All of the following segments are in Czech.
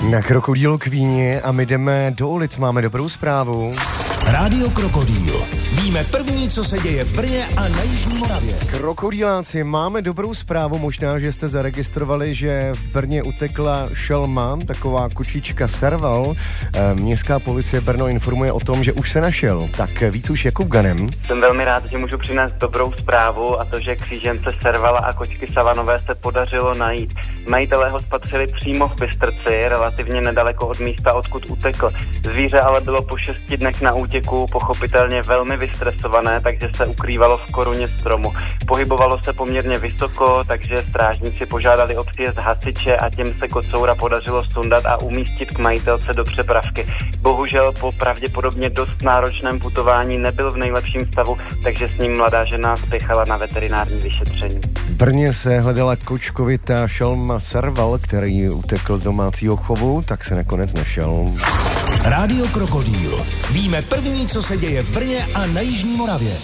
Na Krokodýlu k Víně a my jdeme do ulic, máme dobrou zprávu. Rádio Krokodýl. Víme první, co se děje v Brně a na Jižní Moravě. Krokodýláci, máme dobrou zprávu, možná, že jste zaregistrovali, že v Brně utekla šelma, taková kočička serval. Městská policie Brno informuje o tom, že už se našel. Tak víc už Jakub Ganem. Jsem velmi rád, že můžu přinést dobrou zprávu, a to, že křížence servala a kočky savanové se podařilo najít. Majitelé ho spatřili přímo v Bystrci, relativně nedaleko od místa, odkud utekl. Zvíře ale bylo po 6 dnech na útěku, pochopitelně velmi vystresované, takže se ukrývalo v koruně stromu. Pohybovalo se poměrně vysoko, takže strážníci požádali o příjezd hasiče a těm se kocoura podařilo sundat a umístit k majitelce do přepravky. Bohužel po pravděpodobně dost náročném putování nebyl v nejlepším stavu, takže s ním mladá žena spěchala na veterinární vyšetření. V Brně se hledala kočkovitá šelma serval, který utekl z domácího chovu, tak se nakonec našel. Rádio Krokodýl. Víme první, co se děje v Brně a na Jižní Moravě.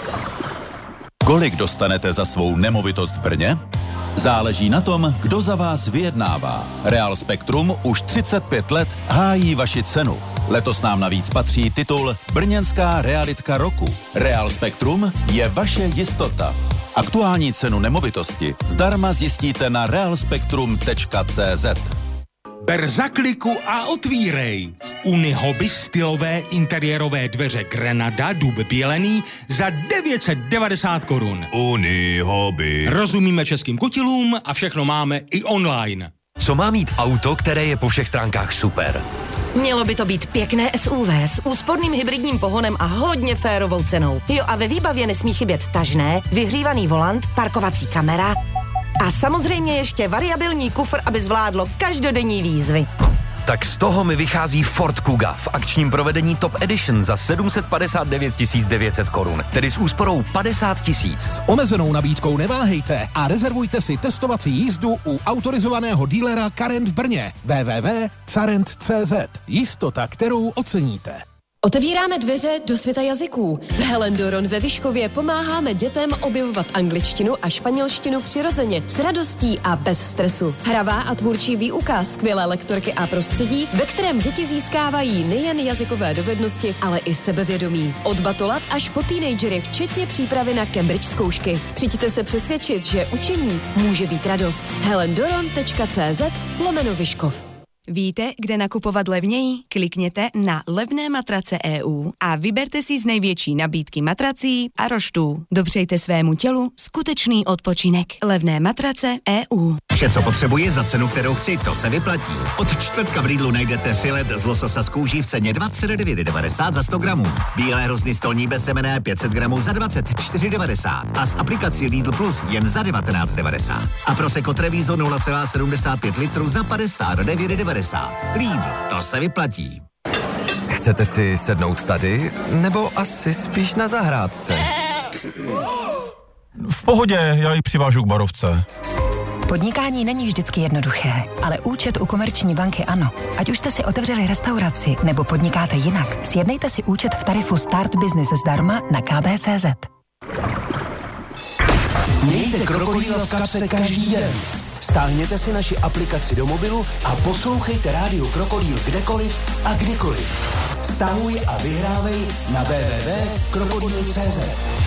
Kolik dostanete za svou nemovitost v Brně? Záleží na tom, kdo za vás vyjednává. Real Spektrum už 35 let hájí vaši cenu. Letos nám navíc patří titul Brněnská realitka roku. Real Spektrum je vaše jistota. Aktuální cenu nemovitosti zdarma zjistíte na realspektrum.cz. Ber za kliku a otvírej. Unihoby stylové interiérové dveře Grenada dub bělený za 990 korun. Unihoby. Rozumíme českým kutilům a všechno máme i online. Co má mít auto, které je po všech stránkách super? Mělo by to být pěkné SUV s úsporným hybridním pohonem a hodně férovou cenou. Jo, a ve výbavě nesmí chybět tažné, vyhřívaný volant, parkovací kamera a samozřejmě ještě variabilní kufr, aby zvládlo každodenní výzvy. Tak z toho mi vychází Ford Kuga v akčním provedení Top Edition za 759 900 korun, tedy s úsporou 50 000. S omezenou nabídkou neváhejte a rezervujte si testovací jízdu u autorizovaného dílera Carent v Brně. www.carent.cz. Jistota, kterou oceníte. Otevíráme dveře do světa jazyků. V Helen Doron ve Vyškově pomáháme dětem objevovat angličtinu a španělštinu přirozeně, s radostí a bez stresu. Hravá a tvůrčí výuka, skvělé lektorky a prostředí, ve kterém děti získávají nejen jazykové dovednosti, ale i sebevědomí. Od batolat až po teenagery, včetně přípravy na Cambridge zkoušky. Přijďte se přesvědčit, že učení může být radost. helendoron.cz/Vyškov. Víte, kde nakupovat levněji? Klikněte na Levné matrace EU a vyberte si z největší nabídky matrací a roštů. Dopřejte svému tělu skutečný odpočinek. Levné matrace EU. Vše, co potřebuji za cenu, kterou chci, to se vyplatí. Od čtvrtka v Lidlu najdete filet z lososa z kůží v ceně 29,90 za 100 gramů. Bílé hrozny stolní bezsemenné 500 gramů za 24,90 a s aplikací Lidl Plus jen za 19,90. A Prosecco Treviso 0,75 litru za 59,90. Lidl, to se vyplatí. Chcete si sednout tady, nebo asi spíš na zahrádce? V pohodě, já ji přivážu k barovce. Podnikání není vždycky jednoduché, ale účet u Komerční banky ano. Ať už jste si otevřeli restauraci nebo podnikáte jinak, sjednejte si účet v tarifu Start Business zdarma na kb.cz. Mějte Krokodýla v kapse každý den. Stáhněte si naši aplikaci do mobilu a poslouchejte Rádio Krokodýl kdekoliv a kdykoliv. Stahuj a vyhrávej na www.krokodýl.cz.